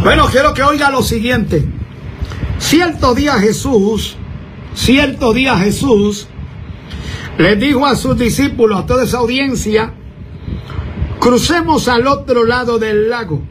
Bueno, quiero que oiga lo siguiente. Cierto día Jesús les dijo a sus discípulos, a toda esa audiencia: crucemos al otro lado del lago.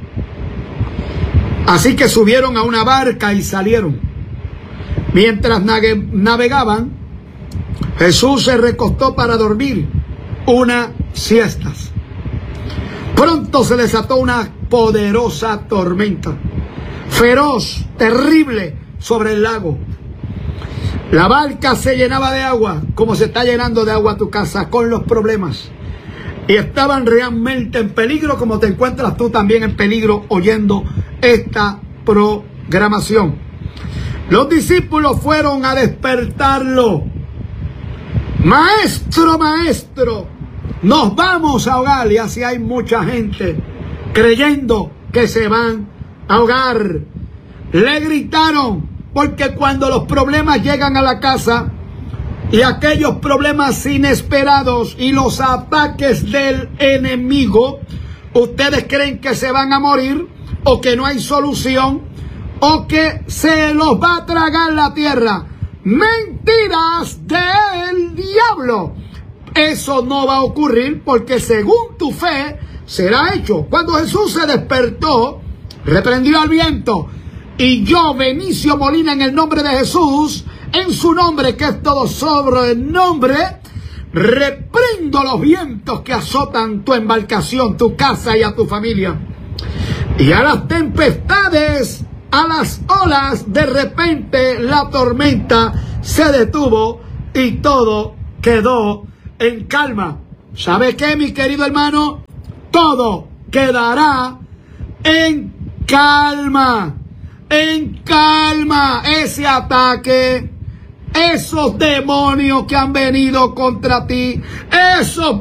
Así que subieron a una barca y salieron. Mientras navegaban, Jesús se recostó para dormir unas siestas. Pronto se desató una poderosa tormenta, feroz, terrible, sobre el lago. La barca se llenaba de agua, como se está llenando de agua tu casa, con los problemas. Y estaban realmente en peligro, como te encuentras tú también en peligro oyendo esta programación. Los discípulos fueron a despertarlo. Maestro, maestro, nos vamos a ahogar. Y así hay mucha gente creyendo que se van a ahogar. Le gritaron, porque cuando los problemas llegan a la casa y aquellos problemas inesperados y los ataques del enemigo, ustedes creen que se van a morir o que no hay solución o que se los va a tragar la tierra. Mentiras del diablo. Eso no va a ocurrir, porque según tu fe será hecho. Cuando Jesús se despertó, reprendió al viento, y yo, Benicio Molina, en el nombre de Jesús, en su nombre que es todo sobre el nombre, reprendo los vientos que azotan tu embarcación, tu casa y a tu familia. Y a las tempestades, a las olas, de repente la tormenta se detuvo y todo quedó en calma. ¿Sabe qué, mi querido hermano? Todo quedará en calma. En calma. Ese ataque, esos demonios que han venido contra ti, esos